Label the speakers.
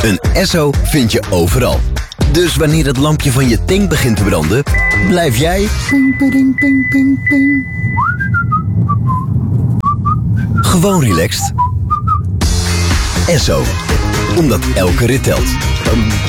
Speaker 1: Een Esso vind je overal. Dus wanneer het lampje van je tank begint te branden, blijf jij gewoon relaxed. Esso, omdat elke rit telt.